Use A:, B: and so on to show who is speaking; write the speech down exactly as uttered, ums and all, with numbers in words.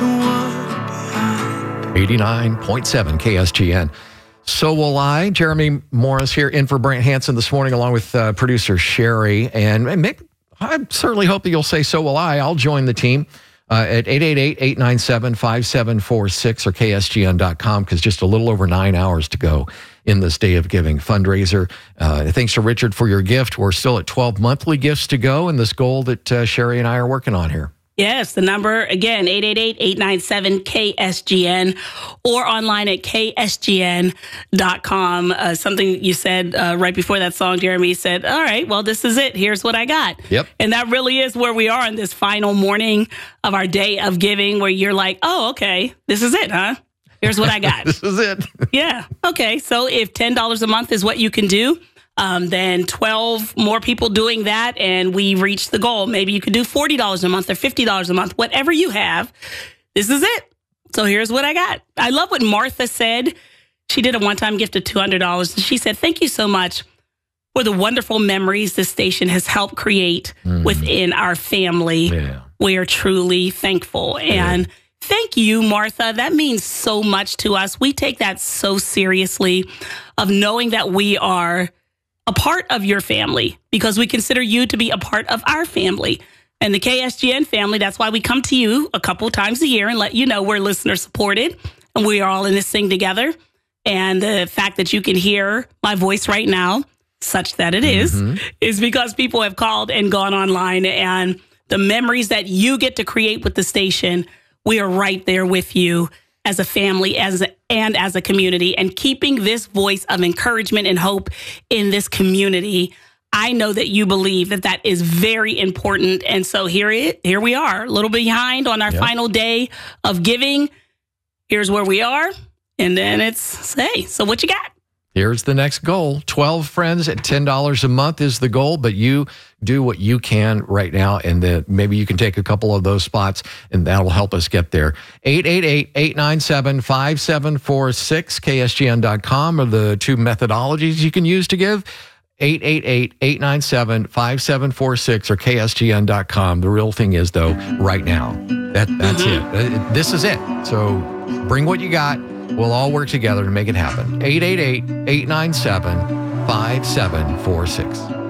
A: eighty-nine point seven K S G N. So will I. Jeremy Morris here in for Brant Hansen this morning, along with uh, producer Sherry. And maybe, I certainly hope that you'll say so will I. I'll join the team uh, at eight eight eight, eight nine seven, five seven four six or K S G N dot com, because just a little over nine hours to go in this Day of Giving fundraiser. Uh, thanks to Richard for your gift. We're still at twelve monthly gifts to go in this goal that uh, Sherry and I are working on here.
B: Yes, the number, again, eight eight eight, eight nine seven, K S G N or online at K S G N dot com. Uh, something you said uh, right before that song, Jeremy, said, all right, well, this is it. Here's what I got.
A: Yep.
B: And that really is where we are on this final morning of our Day of Giving, where you're like, oh, okay, this is it, huh? Here's what I got.
A: This is it.
B: Yeah. Okay. So if ten dollars a month is what you can do, Um, then twelve more people doing that, and we reach the goal. Maybe you could do forty dollars a month or fifty dollars a month, whatever you have. This is it. So here's what I got. I love what Martha said. She did a one-time gift of two hundred dollars. And she said, thank you so much for the wonderful memories this station has helped create mm. within our family.
A: Yeah.
B: We are truly thankful. And yeah. Thank you, Martha. That means so much to us. We take that so seriously, of knowing that we are a part of your family, because we consider you to be a part of our family and the K S G N family. That's why we come to you a couple times a year and let you know we're listener supported and we are all in this thing together. And the fact that you can hear my voice right now, such that it is, mm-hmm. is because people have called and gone online, and the memories that you get to create with the station, we are right there with you as a family, as a, and as a community, and keeping this voice of encouragement and hope in this community. I know that you believe that that is very important. And so here it, here we are, a little behind on our yep. final day of giving. Here's where we are. And then it's, say, so what you got?
A: Here's the next goal. twelve friends at ten dollars a month is the goal, but you do what you can right now, and then maybe you can take a couple of those spots, and that'll help us get there. eight eight eight, eight nine seven, five seven four six, K S G N dot com are the two methodologies you can use to give. eight eight eight, eight nine seven, five seven four six or K S G N dot com. The real thing is, though, right now. That That's mm-hmm. it. This is it. So bring what you got. We'll all work together to make it happen. eight eight eight, eight nine seven, five seven four six.